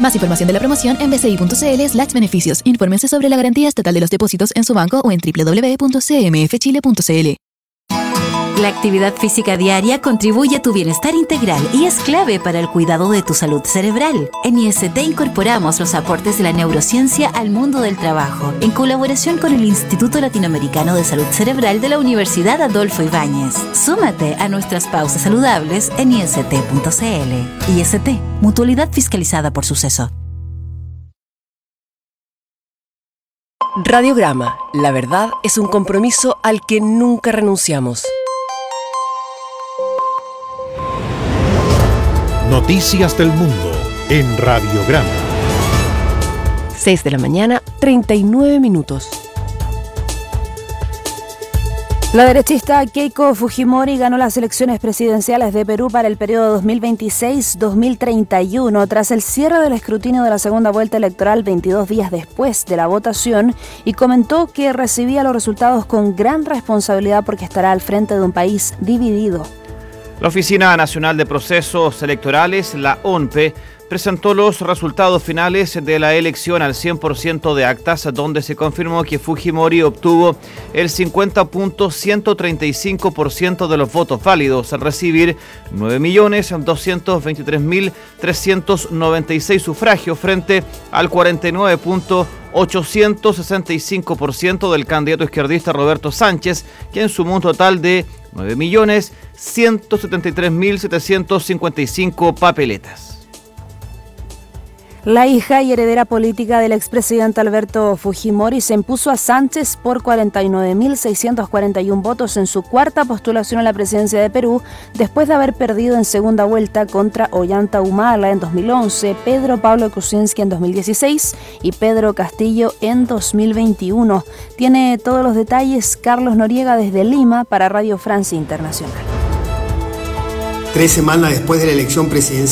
Más información de la promoción en bci.cl/beneficios. Infórmense sobre la garantía estatal de los depósitos en su banco o en www.cmfchile.cl. La actividad física diaria contribuye a tu bienestar integral y es clave para el cuidado de tu salud cerebral. En IST incorporamos los aportes de la neurociencia al mundo del trabajo, en colaboración con el Instituto Latinoamericano de Salud Cerebral de la Universidad Adolfo Ibáñez. Súmate a nuestras pausas saludables en ist.cl. IST, mutualidad fiscalizada por Suceso. Radiograma, la verdad es un compromiso al que nunca renunciamos. Noticias del mundo en Radiograma. 6 de la mañana, 39 minutos. La derechista Keiko Fujimori ganó las elecciones presidenciales de Perú para el periodo 2026-2031 tras el cierre del escrutinio de la segunda vuelta electoral 22 días después de la votación y comentó que recibía los resultados con gran responsabilidad porque estará al frente de un país dividido. La Oficina Nacional de Procesos Electorales, la ONPE, presentó los resultados finales de la elección al 100% de actas, donde se confirmó que Fujimori obtuvo el 50.135% de los votos válidos, al recibir 9.223.396 sufragios frente al 49.865% del candidato izquierdista Roberto Sánchez, quien sumó un total de 9.173.755 papeletas. La hija y heredera política del expresidente Alberto Fujimori se impuso a Sánchez por 49.641 votos en su cuarta postulación a la presidencia de Perú, después de haber perdido en segunda vuelta contra Ollanta Humala en 2011, Pedro Pablo Kuczynski en 2016 y Pedro Castillo en 2021. Tiene todos los detalles Carlos Noriega desde Lima para Radio Francia Internacional. 3 semanas después de la elección presidencial